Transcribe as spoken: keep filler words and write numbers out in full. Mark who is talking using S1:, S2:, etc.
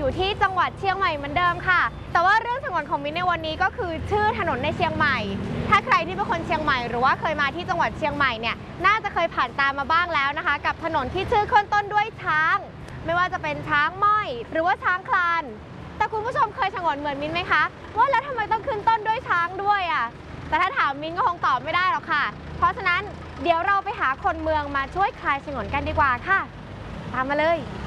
S1: อยู่ที่จังหวัดเชียงใหม่เหมือนเดิมค่ะแต่ว่าเรื่องฉงนของมิ้นในวันนี้ก็คือชื่อถนนในเชียงใหม่ถ้าใครที่เป็นคนเชียงใหม่หรือว่าเคยมาที่จังหวัดเชียงใหม่เนี่ยน่าจะเคยผ่านตามมาบ้างแล้วนะคะกับถนนที่ชื่อขึ้นต้นด้วยช้างไม่ว่าจะเป็นช้างม้อยหรือว่าช้างคลานแต่คุณผู้ชมเคยฉงนเหมือนมิ้นไหมคะว่าแล้วทำไมต้องขึ้นต้นด้วยช้างด้วยอ่ะแต่ถ้าถามมิ้นก็คงตอบไม่ได้หรอกค่ะเพราะฉะนั้นเดี๋ยวเราไปหาคนเมืองมาช่วยคลายฉงนกันดีกว่าค่ะตามมาเลย